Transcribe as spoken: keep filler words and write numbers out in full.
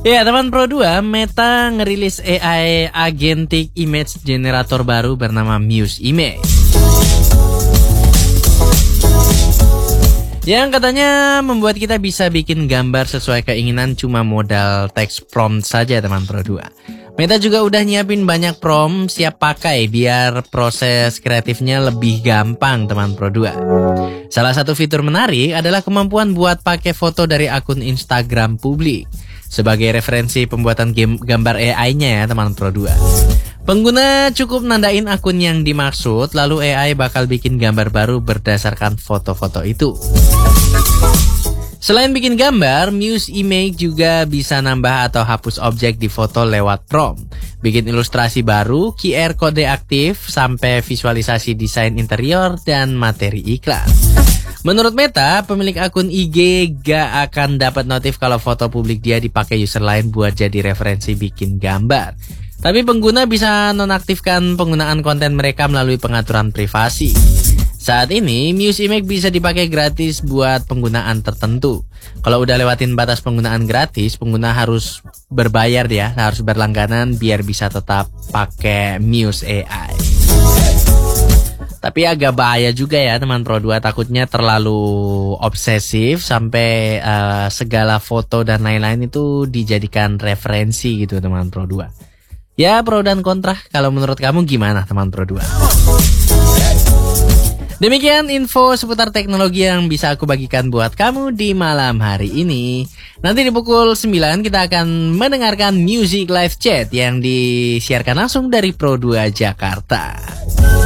Ya teman Pro dua, Meta ngerilis A I Agentic Image Generator baru bernama Muse Image. Yang katanya membuat kita bisa bikin gambar sesuai keinginan cuma modal text prompt saja teman Pro dua. Meta juga udah nyiapin banyak prompt siap pakai biar proses kreatifnya lebih gampang teman Pro dua. Salah satu fitur menarik adalah kemampuan buat pakai foto dari akun Instagram publik sebagai referensi pembuatan game gambar A I-nya ya teman Pro dua. Pengguna cukup nandain akun yang dimaksud, lalu A I bakal bikin gambar baru berdasarkan foto-foto itu. Selain bikin gambar, Muse Image juga bisa nambah atau hapus objek di foto lewat prompt, bikin ilustrasi baru, Q R kode aktif, sampai visualisasi desain interior dan materi iklan. Menurut Meta, pemilik akun I G gak akan dapat notif kalau foto publik dia dipakai user lain buat jadi referensi bikin gambar. Tapi pengguna bisa nonaktifkan penggunaan konten mereka melalui pengaturan privasi. Saat ini, Muse Image bisa dipakai gratis buat penggunaan tertentu. Kalau udah lewatin batas penggunaan gratis, pengguna harus berbayar ya, harus berlangganan biar bisa tetap pakai Muse A I. Tapi agak bahaya juga ya teman Pro dua, takutnya terlalu obsesif sampai uh, segala foto dan lain-lain itu dijadikan referensi gitu teman Pro dua. Ya pro dan kontra, kalau menurut kamu gimana teman Pro dua? Demikian info seputar teknologi yang bisa aku bagikan buat kamu di malam hari ini. Nanti di pukul sembilan kita akan mendengarkan Music Live Chat yang disiarkan langsung dari Pro dua Jakarta.